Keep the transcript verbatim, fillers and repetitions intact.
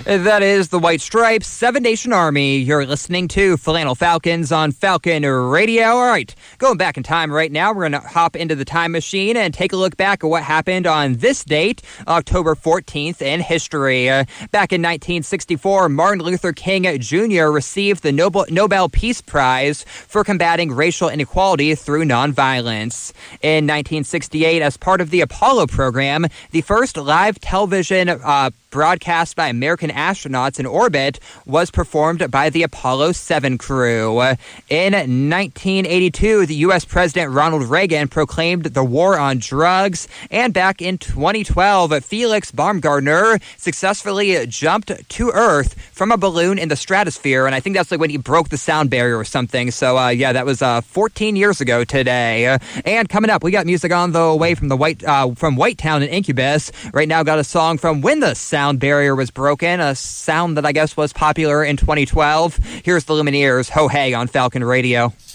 That is the White Stripes, Seven Nation Army. You're listening to Flannel Falcons on Falcon Radio. All right, going back in time right now, we're going to hop into the time machine and take a look back at what happened on this date, October fourteenth, in history. Uh, back in nineteen sixty-four, Martin Luther King Junior received the Nobel, Nobel Peace Prize for combating racial inequality through nonviolence. In nineteen sixty-eight, as part of the Apollo program, the first live television uh, broadcast by American astronauts in orbit was performed by the Apollo seven crew. In nineteen eighty-two, the U S President Ronald Reagan proclaimed the war on drugs. And back in twenty twelve, Felix Baumgartner successfully jumped to Earth from a balloon in the stratosphere. And I think that's like when he broke the sound barrier or something. So, uh, yeah, that was uh, fourteen years ago today. Uh, and coming up, we got music on the way from the White uh, from Whitetown and Incubus. Right now, got a song from When the Sound Barrier Was Broken, a sound that I guess was popular in twenty twelve. Here's the Lumineers, Ho Hey on Falcon Radio.